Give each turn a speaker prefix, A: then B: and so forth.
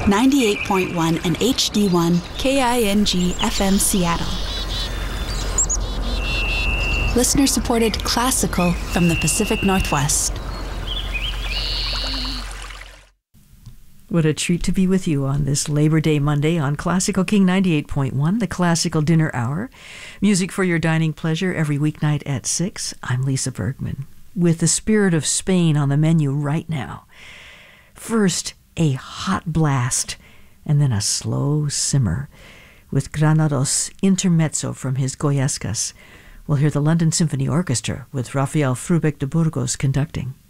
A: 98.1 and HD1 KING FM Seattle. Listener-supported classical from the Pacific Northwest.
B: What a treat to be with you on this Labor Day Monday on Classical King 98.1, the Classical Dinner Hour. Music for your dining pleasure every weeknight at 6. I'm Lisa Bergman, with the spirit of Spain on the menu right now. First, a hot blast, and then a slow simmer, with Granados Intermezzo from his Goyescas. We'll hear the London Symphony Orchestra with Rafael Frubeck de Burgos conducting.